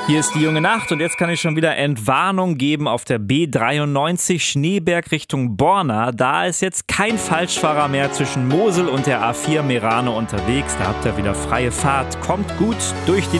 Hier ist die junge Nacht und jetzt kann ich schon wieder Entwarnung geben auf der B93 Schneeberg Richtung Borna. Da ist jetzt kein Falschfahrer mehr zwischen Mosel und der A4 Merano unterwegs. Da habt ihr wieder freie Fahrt. Kommt gut durch die